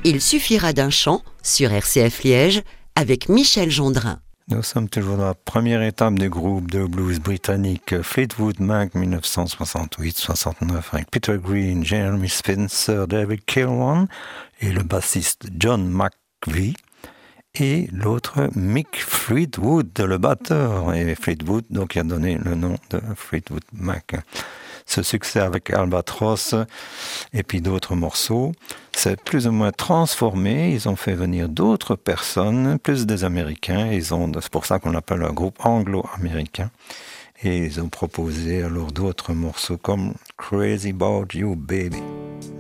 Il suffira d'un chant sur RCF Liège avec Michel Gendrin. Nous sommes toujours dans la première étape du groupe de blues britannique Fleetwood Mac 1968-69 avec Peter Green, Jeremy Spencer, David Kilwan et le bassiste John McVie et l'autre Mick Fleetwood, le batteur, et Fleetwood donc qui a donné le nom de Fleetwood Mac. Ce succès avec Albatross et puis d'autres morceaux, c'est plus ou moins transformé. Ils ont fait venir d'autres personnes, plus des Américains. C'est pour ça qu'on l'appelle un groupe anglo-américain. Et ils ont proposé alors d'autres morceaux comme Crazy About You Baby.